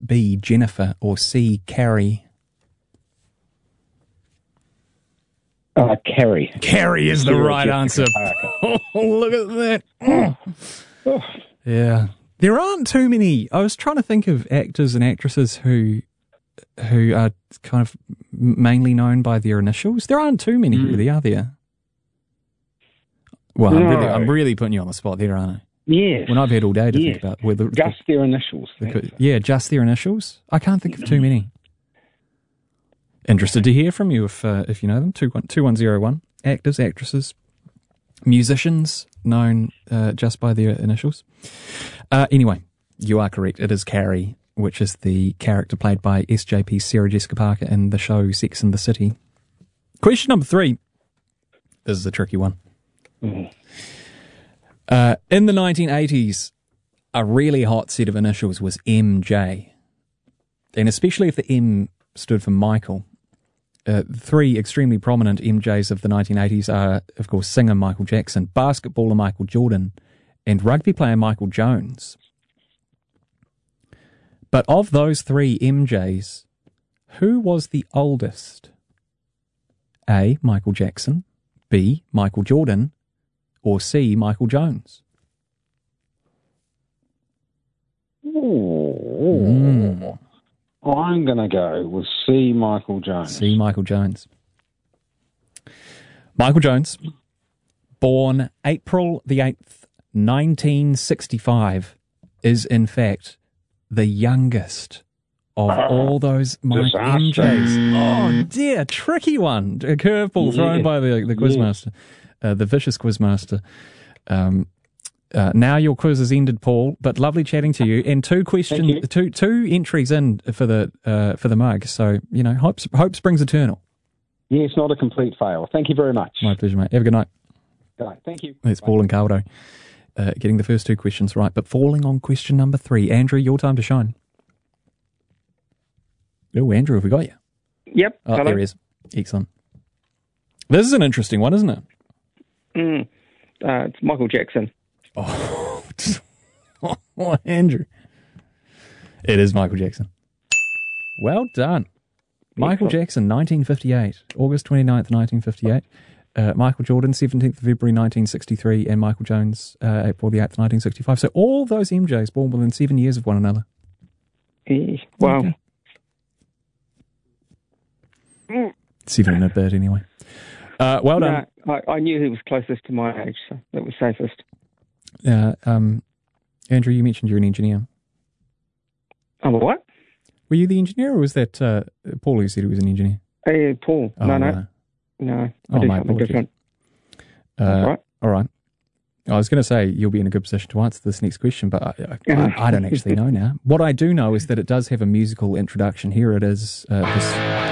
B, Jennifer, or C, Carrie? Carrie. Carrie is the right answer. Oh, look at that. Oh. Yeah. There aren't too many. I was trying to think of actors and actresses who are kind of mainly known by their initials. There aren't too many, really, are there? Well, No. I'm really putting you on the spot there, aren't I? Yes. When I've had all day to think about whether... Just their initials. Just their initials. I can't think of too many. Interested to hear from you if you know them. 2101. Actors, actresses, musicians known just by their initials. Anyway, you are correct. It is Carrie, which is the character played by SJP's Sarah Jessica Parker in the show Sex and the City. Question number 3. This is a tricky one. In the 1980s, a really hot set of initials was MJ. And especially if the M stood for Michael. 3 extremely prominent MJs of the 1980s are, of course, singer Michael Jackson, basketballer Michael Jordan, and rugby player Michael Jones. But of those 3 MJs, who was the oldest? A, Michael Jackson, B, Michael Jordan, or C, Michael Jones? Ooh. I'm going to go with C, Michael Jones. C, Michael Jones. Michael Jones, born April the 8th, 1965, is in fact the youngest of all those MJs. Oh dear, tricky one. A curveball thrown by the quizmaster, the vicious quizmaster. Now your quiz has ended, Paul, but lovely chatting to you. And 2 questions, two entries in for the mug. So, you know, hope springs eternal. Yes, not a complete fail. Thank you very much. My pleasure, mate. Have a good night. All right, thank you. It's Paul and Caldo getting the first 2 questions right, but falling on question number 3. Andrew, your time to shine. Oh, Andrew, have we got you? Yep. Oh, there he is. Excellent. This is an interesting one, isn't it? It's Michael Jackson. Oh, Andrew. It is Michael Jackson. Well done. Michael Jackson, 1958. August 29th, 1958. Michael Jordan, 17th of February, 1963. And Michael Jones, April the 8th, 1965. So all those MJs born within 7 years of one another. Wow. Okay. 7 and a bit, anyway. Well done. No, I knew he was closest to my age, so that was safest. Andrew, you mentioned you're an engineer. I'm a what? Were you the engineer, or was that Paul who said he was an engineer? Hey, Paul. Oh, No. I do something different. That's right. All right. I was going to say you'll be in a good position to answer this next question, but I don't actually know now. What I do know is that it does have a musical introduction. Here it is, this